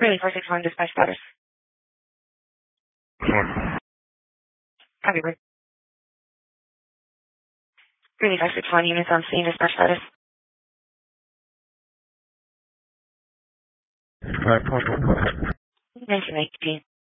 Really 461 dispatch status. Copy, Bird. Really 561 units on scene dispatch status. 1919.